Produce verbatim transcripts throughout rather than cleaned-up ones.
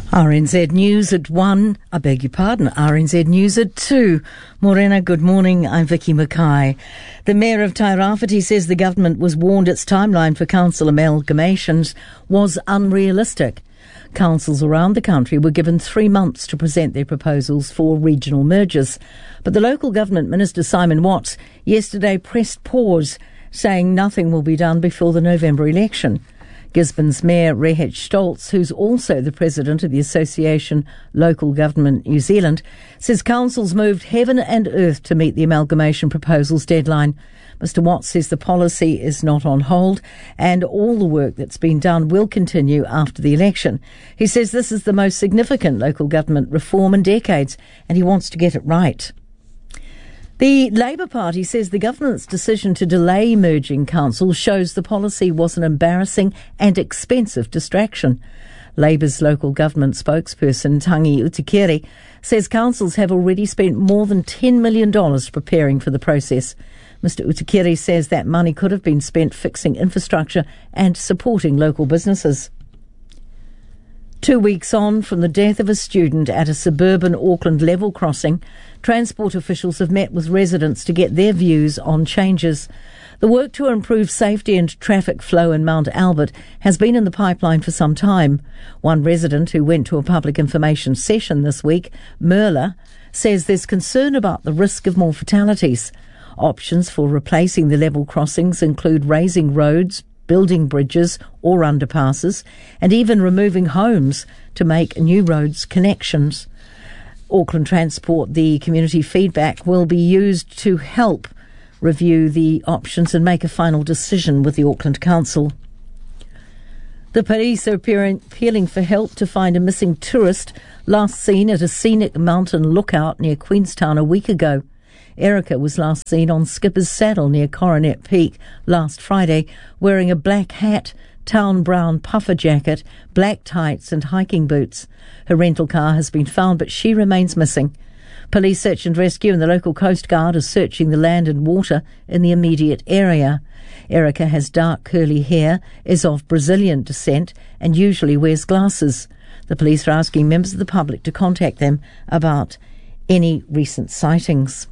R N Z News at one, I beg your pardon, R N Z News at two. Morena, good morning, I'm Vicky Mackay. The Mayor of Tairāwhiti says the government was warned its timeline for council amalgamations was unrealistic. Councils around the country were given three months to present their proposals for regional mergers. But the local government minister, Simon Watts, yesterday pressed pause, saying nothing will be done before the November election. Gisborne's Mayor Rehet Stoltz, who's also the president of the Association Local Government New Zealand, says councils moved heaven and earth to meet the amalgamation proposals deadline. Mister Watts says the policy is not on hold and all the work that's been done will continue after the election. He says this is the most significant local government reform in decades and he wants to get it right. The Labour Party says the government's decision to delay merging councils shows the policy was an embarrassing and expensive distraction. Labour's local government spokesperson, Tangi Utikere, says councils have already spent more than ten million dollars preparing for the process. Mister Utikere says that money could have been spent fixing infrastructure and supporting local businesses. Two weeks on from the death of a student at a suburban Auckland level crossing, transport officials have met with residents to get their views on changes. The work to improve safety and traffic flow in Mount Albert has been in the pipeline for some time. One resident who went to a public information session this week, Merla, says there's concern about the risk of more fatalities. Options for replacing the level crossings include raising roads, building bridges or underpasses, and even removing homes to make new roads connections. Auckland Transport, the community feedback will be used to help review the options and make a final decision with the Auckland Council. The police are appealing for help to find a missing tourist last seen at a scenic mountain lookout near Queenstown a week ago. Erica was last seen on Skipper's Saddle near Coronet Peak last Friday, wearing a black hat, town brown puffer jacket, black tights and hiking boots. Her rental car has been found, but she remains missing. Police search and rescue and the local Coast Guard are searching the land and water in the immediate area. Erica has dark curly hair, is of Brazilian descent and usually wears glasses. The police are asking members of the public to contact them about any recent sightings.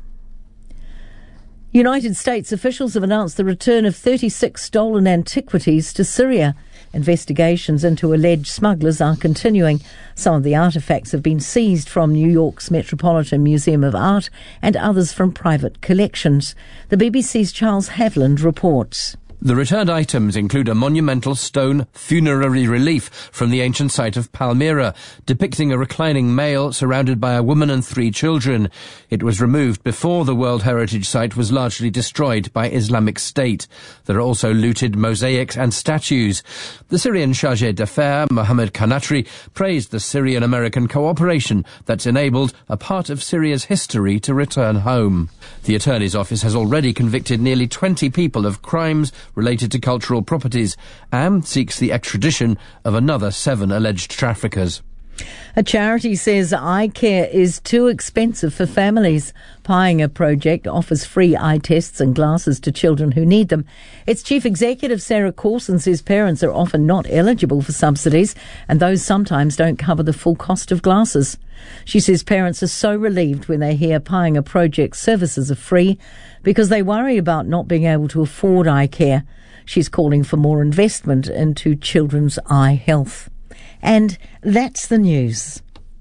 United States officials have announced the return of thirty-six stolen antiquities to Syria. Investigations into alleged smugglers are continuing. Some of the artefacts have been seized from New York's Metropolitan Museum of Art and others from private collections. The B B C's Charles Havland reports. The returned items include a monumental stone funerary relief from the ancient site of Palmyra, depicting a reclining male surrounded by a woman and three children. It was removed before the World Heritage Site was largely destroyed by Islamic State. There are also looted mosaics and statues. The Syrian chargé d'affaires, Mohammed Kanatri, praised the Syrian-American cooperation that's enabled a part of Syria's history to return home. The Attorney's Office has already convicted nearly twenty people of crimes related to cultural properties and seeks the extradition of another seven alleged traffickers. A charity says eye care is too expensive for families. Pāinga Project offers free eye tests and glasses to children who need them. Its chief executive, Sarah Coulson, says parents are often not eligible for subsidies and those sometimes don't cover the full cost of glasses. She says parents are so relieved when they hear Pāinga Project services are free because they worry about not being able to afford eye care. She's calling for more investment into children's eye health. And that's the news.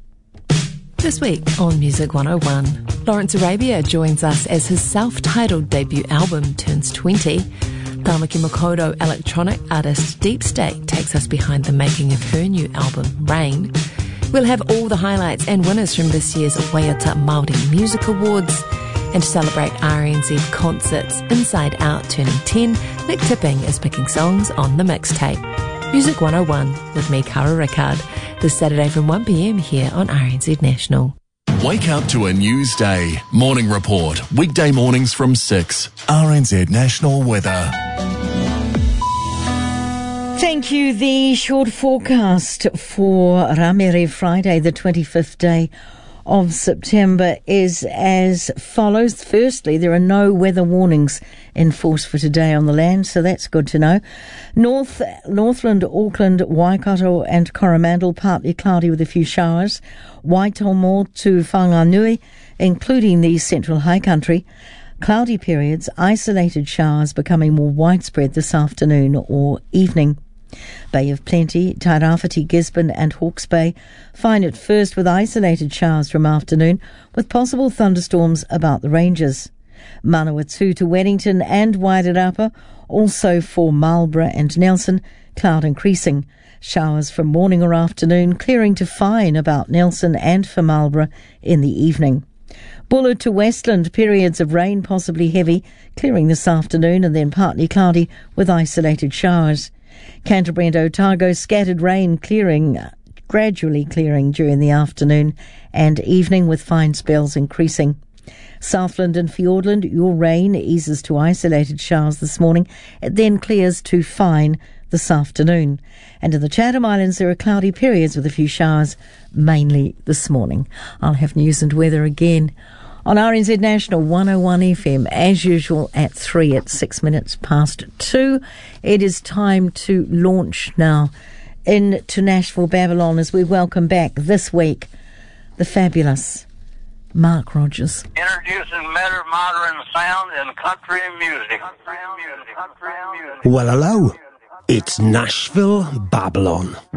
This week on Music one oh one, Lawrence Arabia joins us as his self-titled debut album turns twenty. Tamaki Makoto electronic artist Deep State takes us behind the making of her new album, Rain. We'll have all the highlights and winners from this year's Waiata Māori Music Awards. And to celebrate R N Z concerts Inside Out turning ten, Nick Tipping is picking songs on the mixtape. Music one oh one with me, Cara Rickard, this Saturday from one p m here on R N Z National. Wake up to a news day. Morning Report. Weekday mornings from six. R N Z National Weather. Thank you. The short forecast for Ramere Friday, the twenty-fifth day of September is as follows. Firstly, there are no weather warnings in force for today on the land, so that's good to know. North, Northland, Auckland, Waikato and Coromandel, partly cloudy with a few showers. Waitomo to Whanganui, including the central high country, cloudy periods, isolated showers becoming more widespread this afternoon or evening. Bay of Plenty, Tairāwhiti, Gisborne and Hawke's Bay fine at first with isolated showers from afternoon with possible thunderstorms about the ranges. Manawatu to Wellington and Wairarapa, also for Marlborough and Nelson, cloud increasing. Showers from morning or afternoon, clearing to fine about Nelson and for Marlborough in the evening. Bullard to Westland, periods of rain possibly heavy, clearing this afternoon and then partly cloudy with isolated showers. Canterbury and Otago, scattered rain clearing, gradually clearing during the afternoon and evening with fine spells increasing. Southland and Fiordland, your rain eases to isolated showers this morning. It then clears to fine this afternoon. And in the Chatham Islands, there are cloudy periods with a few showers, mainly this morning. I'll have news and weather again on R N Z National one oh one F M, as usual at three at six minutes past two. It is time to launch now into Nashville, Babylon, as we welcome back this week the fabulous Mark Rogers. Introducing better modern sound and country music. Country music. Country music. Well, hello. It's Nashville, Babylon.